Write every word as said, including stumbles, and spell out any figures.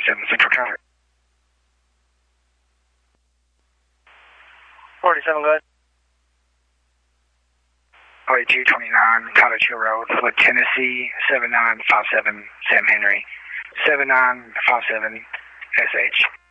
seven Central traffic. forty-seven, go ahead. oh eight two twenty-nine, Cottage Hill Road, Flint, Tennessee, seven nine five seven, Sam Henry, seven nine five seven S H.